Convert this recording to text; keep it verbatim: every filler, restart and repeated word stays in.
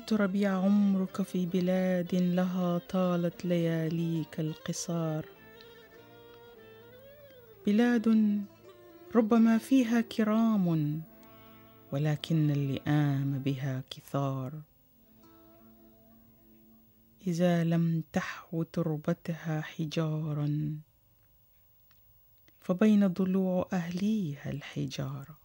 تربيع عمرك في بلاد لها طالت لياليك القصار، بلاد ربما فيها كرام ولكن اللئام بها كثار. إذا لم تحو تربتها حجارا فبين ضلوع أهليها الحجارة.